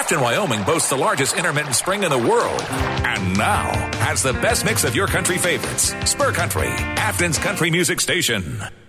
Afton, Wyoming boasts the largest intermittent spring in the world. And now has the best mix of your country favorites. Spur Country, Afton's country music station.